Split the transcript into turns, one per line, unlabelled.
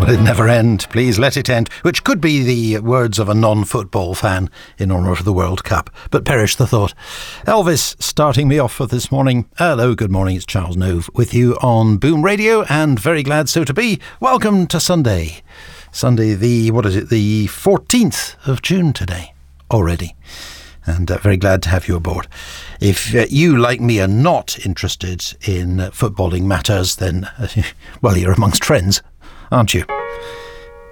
will it never end? Please let it end. Which could be the words of a non-football fan in honour of the World Cup. But perish the thought. Elvis starting me off for this morning. Hello, good morning. It's Charles Nove with you on Boom Radio, and very glad so to be. Welcome to Sunday. Sunday the 14th of June today already. And very glad to have you aboard. If you, like me, are not interested in footballing matters, then, well, you're amongst friends, aren't you?